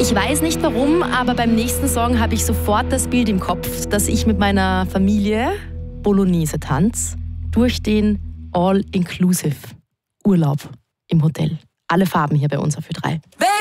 Ich weiß nicht warum, aber beim nächsten Song habe ich sofort das Bild im Kopf, dass ich mit meiner Familie Bolognese tanze durch den All-Inclusive Urlaub im Hotel. Alle Farben hier bei uns auf Ö3.